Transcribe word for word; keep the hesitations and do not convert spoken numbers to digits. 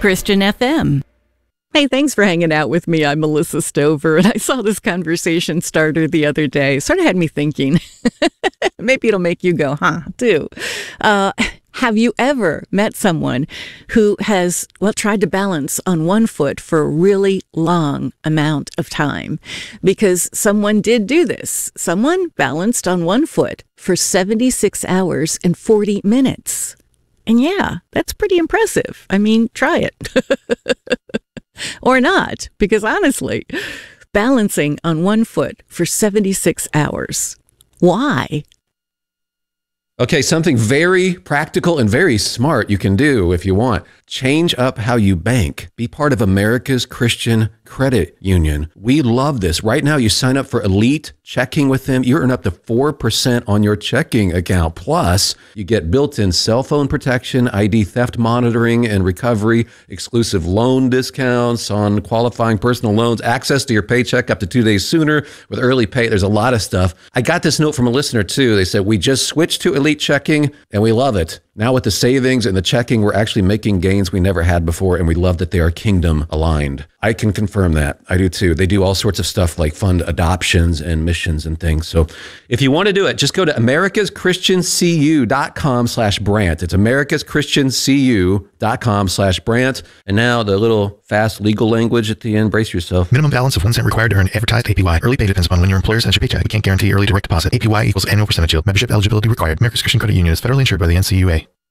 Christian F M. Hey, thanks for hanging out with me. I'm Melissa Stover, and I saw this conversation starter the other day. Sort of had me thinking. Maybe it'll make you go, huh, too. Uh, have you ever met someone who has, well, tried to balance on one foot for a really long amount of time? Because someone did do this. Someone balanced on one foot for seventy-six hours and forty minutes. And yeah, that's pretty impressive. I mean, try it. Or not, because honestly, balancing on one foot for seventy-six hours. Why? Okay, something very practical and very smart you can do if you want. Change up how you bank. Be part of America's Christian Credit Union. We love this. Right now, you sign up for Elite Checking with them. You earn up to four percent on your checking account. Plus, you get built-in cell phone protection, I D theft monitoring and recovery, exclusive loan discounts on qualifying personal loans, access to your paycheck up to two days sooner with early pay. There's a lot of stuff. I got this note from a listener, too. They said, we just switched to Elite Checking, and we love it. Now with the savings and the checking, we're actually making gains we never had before, and we love that they are kingdom aligned. I can confirm that. I do too. They do all sorts of stuff like fund adoptions and missions and things. So if you want to do it, just go to americaschristiancu.com slash Brant. It's americaschristiancu.com slash Brant. And now the little fast legal language at the end. Brace yourself. Minimum balance of one cent required to earn advertised A P Y. Early pay depends upon when your employer sends your paycheck. We can't guarantee early direct deposit. A P Y equals annual percentage yield. Membership eligibility required. America's Christian Credit Union is federally insured by the N C U A.